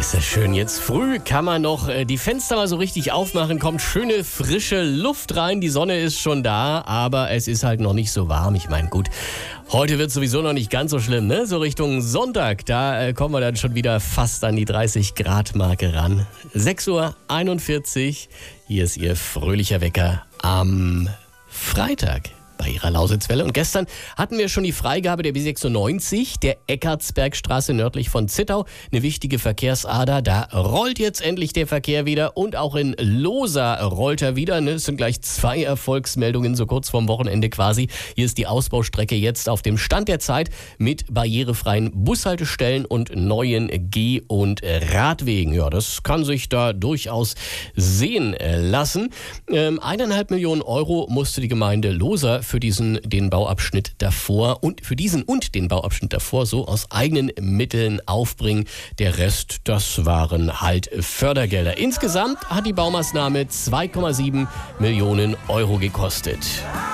Ist das schön. Jetzt früh kann man noch die Fenster mal so richtig aufmachen, kommt schöne frische Luft rein, die Sonne ist schon da, aber es ist halt noch nicht so warm. Ich meine, gut, heute wird es sowieso noch nicht ganz so schlimm, ne? So Richtung Sonntag, da kommen wir dann schon wieder fast an die 30-Grad-Marke ran. 6:41 Uhr, hier ist Ihr fröhlicher Wecker am Freitag bei Ihrer Lausitzwelle. Und gestern hatten wir schon die Freigabe der B96, der Eckartsbergstraße nördlich von Zittau. Eine wichtige Verkehrsader. Da rollt jetzt endlich der Verkehr wieder. Und auch in Losa rollt er wieder. Es sind gleich 2 Erfolgsmeldungen, so kurz vorm Wochenende quasi. Hier ist die Ausbaustrecke jetzt auf dem Stand der Zeit mit barrierefreien Bushaltestellen und neuen Geh- und Radwegen. Ja, das kann sich da durchaus sehen lassen. 1,5 Millionen Euro musste die Gemeinde Losa für den Bauabschnitt davor so aus eigenen Mitteln aufbringen. Der Rest, das waren halt Fördergelder. Insgesamt hat die Baumaßnahme 2,7 Millionen Euro gekostet.